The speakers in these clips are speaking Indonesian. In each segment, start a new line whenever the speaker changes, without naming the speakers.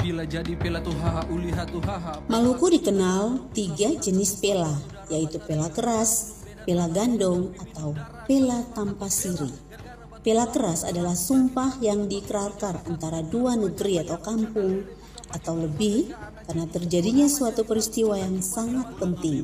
bila jadi pela tuhaha uliha tuhaha.
Maluku dikenal 3 jenis pela, yaitu pela keras, pela gandong, atau pela tanpa siri. Pela keras adalah sumpah yang diikrarkan antara 2 negeri atau kampung atau lebih karena terjadinya suatu peristiwa yang sangat penting.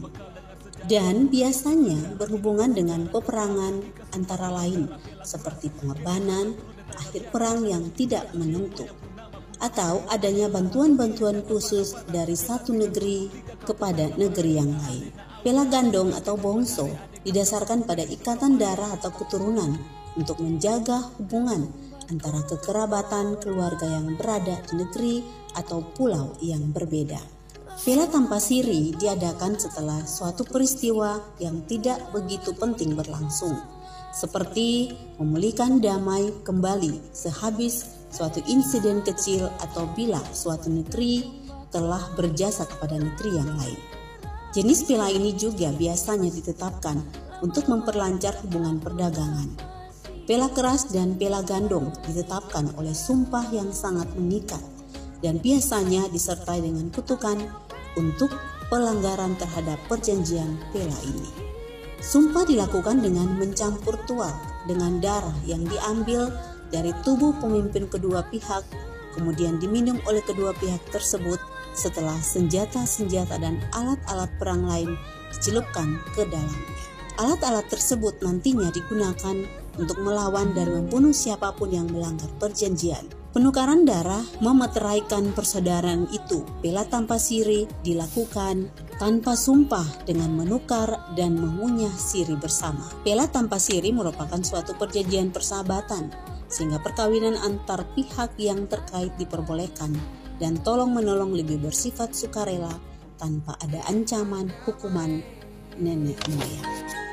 Dan biasanya berhubungan dengan peperangan antara lain seperti pengorbanan, akhir perang yang tidak menentu, atau adanya bantuan-bantuan khusus dari satu negeri kepada negeri yang lain. Pela gandong atau bongso didasarkan pada ikatan darah atau keturunan untuk menjaga hubungan antara kekerabatan keluarga yang berada di negeri atau pulau yang berbeda. Pela tanpa siri diadakan setelah suatu peristiwa yang tidak begitu penting berlangsung, seperti memulihkan damai kembali sehabis suatu insiden kecil atau bila suatu negeri telah berjasa kepada negeri yang lain. Jenis pela ini juga biasanya ditetapkan untuk memperlancar hubungan perdagangan. Pela keras dan pela gandong ditetapkan oleh sumpah yang sangat mengikat dan biasanya disertai dengan kutukan untuk pelanggaran terhadap perjanjian pela ini. Sumpah dilakukan dengan mencampur tuak dengan darah yang diambil dari tubuh pemimpin kedua pihak, kemudian diminum oleh kedua pihak tersebut setelah senjata-senjata dan alat-alat perang lain dicelupkan ke dalamnya. Alat-alat tersebut nantinya digunakan untuk melawan dan membunuh siapapun yang melanggar perjanjian. Penukaran darah memeteraikan persaudaraan itu. Pela tanpa siri dilakukan tanpa sumpah dengan menukar dan mengunyah siri bersama. Pela tanpa siri merupakan suatu perjanjian persahabatan, sehingga perkawinan antar pihak yang terkait diperbolehkan dan tolong-menolong lebih bersifat sukarela tanpa ada ancaman hukuman nenek moyang.